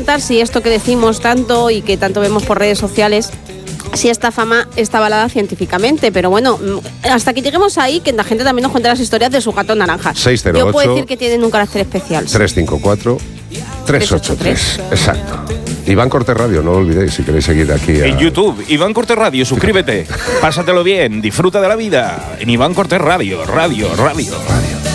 preguntar si esto que decimos tanto y que tanto vemos por redes sociales, si esta fama está avalada científicamente, pero bueno, hasta que lleguemos ahí, que la gente también nos cuente las historias de su gato naranja. 608 Yo puedo decir que tienen un carácter especial. 354 383. Exacto. Iván Cortés Radio, no lo olvidéis si queréis seguir aquí. En YouTube, Iván Cortés Radio, suscríbete. Pásatelo bien, disfruta de la vida. En Iván Cortés Radio, radio.